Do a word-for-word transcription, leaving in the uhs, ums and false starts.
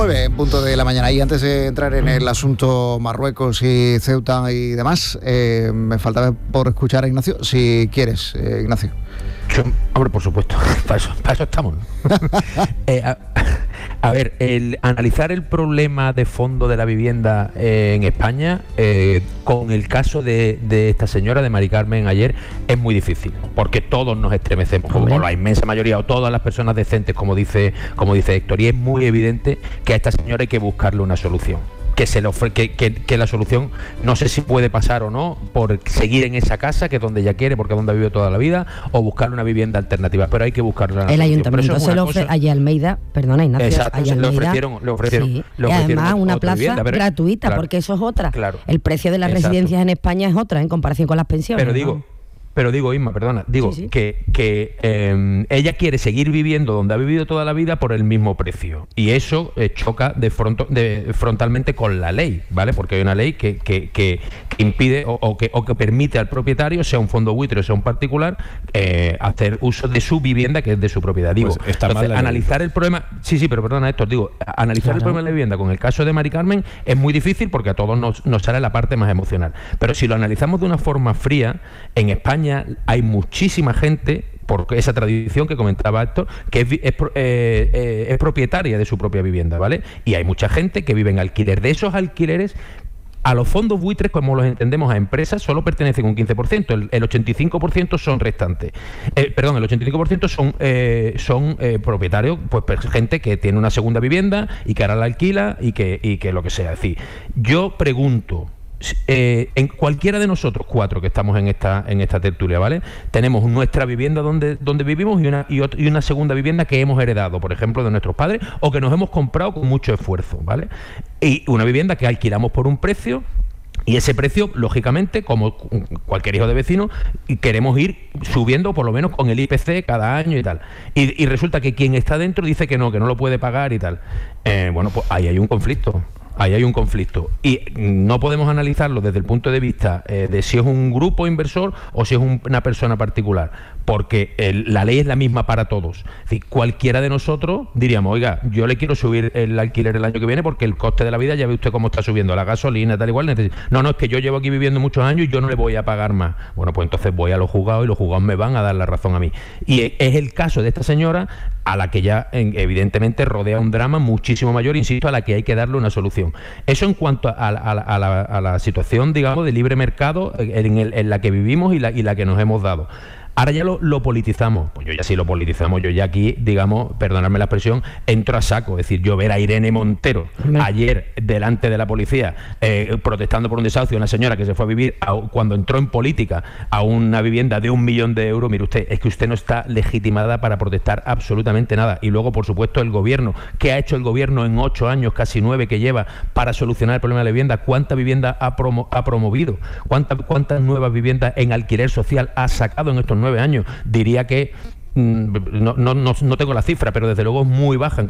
nueve en punto de la mañana. Y antes de entrar en el asunto Marruecos y Ceuta y demás, eh, me faltaba por escuchar a Ignacio, si quieres, eh, Ignacio. Yo, hombre, por supuesto, para eso, para eso estamos, ¿no? eh, a, a ver, el analizar el problema de fondo de la vivienda eh, en España, eh, con el caso de, de esta señora, de Mari Carmen, ayer, es muy difícil, porque todos nos estremecemos, como la inmensa mayoría, o todas las personas decentes, como dice, como dice Héctor, y es muy evidente que a esta señora hay que buscarle una solución. Que, se le ofre, que, que, que la solución, no sé si puede pasar o no, por seguir en esa casa, que es donde ella quiere, porque es donde ha vivido toda la vida, o buscar una vivienda alternativa, pero hay que buscarla. El ayuntamiento se lo ofrece, allí Almeida, perdona Ignacio, exacto, allí Almeida, le ofrecieron, le ofrecieron, sí, le ofrecieron y además otra, una otra plaza vivienda, pero, gratuita, claro, porque eso es otra. Claro, el precio de las exacto. residencias en España es otra en comparación con las pensiones. Pero digo, ¿no? Pero digo, Isma, perdona, digo sí, sí. que, que eh, ella quiere seguir viviendo donde ha vivido toda la vida por el mismo precio. Y eso eh, choca de, fronto, de frontalmente con la ley, ¿vale? Porque hay una ley que, que, que, que impide o, o, que, o que permite al propietario, sea un fondo buitre o sea un particular, eh, hacer uso de su vivienda, que es de su propiedad. Digo, pues está entonces, mal analizar ley. el problema... Sí, sí, pero perdona, Héctor, digo, analizar claro. el problema de la vivienda con el caso de Mari Carmen es muy difícil porque a todos nos, nos sale la parte más emocional. Pero si lo analizamos de una forma fría, en España hay muchísima gente, por esa tradición que comentaba Héctor, que es, es, eh, eh, es propietaria de su propia vivienda, ¿vale? Y hay mucha gente que vive en alquiler. De esos alquileres, a los fondos buitres, como los entendemos a empresas, solo pertenecen un quince por ciento, el, el ochenta y cinco por ciento son restantes. Eh, perdón, el ochenta y cinco por ciento son, eh, son eh, propietarios, pues gente que tiene una segunda vivienda y que ahora la alquila y que, y que lo que sea. Es decir, yo pregunto... Eh, en cualquiera de nosotros cuatro que estamos en esta en esta tertulia, ¿vale? Tenemos nuestra vivienda donde, donde vivimos y una, y, otra, y una segunda vivienda que hemos heredado, por ejemplo, de nuestros padres o que nos hemos comprado con mucho esfuerzo, ¿vale? Y una vivienda que alquilamos por un precio. Y ese precio, lógicamente, como cualquier hijo de vecino, queremos ir subiendo por lo menos con el I P C cada año y tal. Y, y resulta que quien está dentro dice que no, que no lo puede pagar y tal. Eh, bueno, pues ahí hay un conflicto. Ahí hay un conflicto y no podemos analizarlo desde el punto de vista eh, de si es un grupo inversor o si es un, una persona particular, porque el, la ley es la misma para todos. Es decir, cualquiera de nosotros diríamos, oiga, yo le quiero subir el alquiler el año que viene porque el coste de la vida, ya ve usted cómo está subiendo la gasolina, tal igual. Necesito. No, no, es que yo llevo aquí viviendo muchos años y yo no le voy a pagar más. Bueno, pues entonces voy a los juzgados y los juzgados me van a dar la razón a mí. Y es el caso de esta señora, a la que ya evidentemente rodea un drama muchísimo mayor, insisto, a la que hay que darle una solución. Eso en cuanto a, a, a, a, la, a la situación, digamos, de libre mercado en, el, en la que vivimos y la, y la que nos hemos dado. Ahora ya lo, lo politizamos, pues yo ya sí lo politizamos, yo ya aquí, digamos, perdonadme la expresión, entro a saco. Es decir, yo ver a Irene Montero ayer delante de la policía eh, protestando por un desahucio, una señora que se fue a vivir a, cuando entró en política a una vivienda de un millón de euros, mire usted, es que usted no está legitimada para protestar absolutamente nada. Y luego, por supuesto, el gobierno, ¿qué ha hecho el gobierno en ocho años, casi nueve que lleva para solucionar el problema de la vivienda? ¿Cuánta vivienda ha, promo, ha promovido? ¿Cuántas, cuántas nuevas viviendas en alquiler social ha sacado en estos nueve años? Diría que, mmm, no, no, no, no tengo la cifra, pero desde luego es muy baja en